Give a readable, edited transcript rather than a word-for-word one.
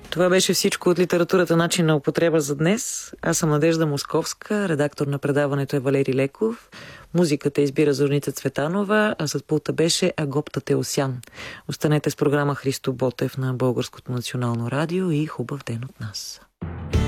Това беше всичко от литературата начин на употреба за днес. Аз съм Надежда Московска, редактор на предаването е Валери Леков. Музиката избира Зорница Цветанова, а зад пулта беше Агоп Татеосян. Останете с програма Христо Ботев на Българското национално радио и хубав ден от нас.